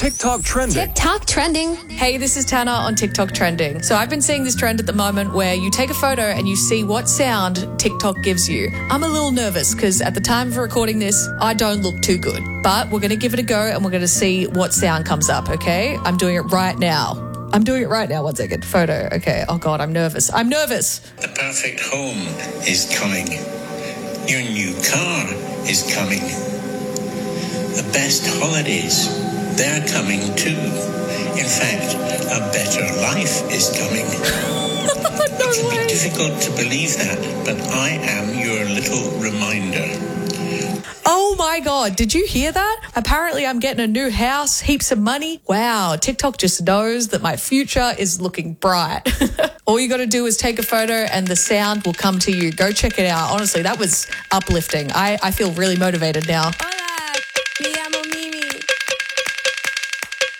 TikTok trending. TikTok trending. Hey, this is Tana on TikTok trending. So I've been seeing this trend at the moment where you take a photo and you see what sound TikTok gives you. I'm a little nervous because at the time of recording this, I don't look too good. But we're going to give it a go and we're going to see what sound comes up, okay? I'm doing it right now. One second. Photo. Okay. Oh, God, I'm nervous. The perfect home is coming. Your new car is coming. The best holidays, they're coming too. In fact, a better life is coming. It can be difficult to believe that, but I am your little reminder. Oh my God, did you hear that? Apparently I'm getting a new house, heaps of money. Wow, TikTok just knows that my future is looking bright. All you got to do is take a photo and the sound will come to you. Go check it out. Honestly, that was uplifting. I feel really motivated now. Hola.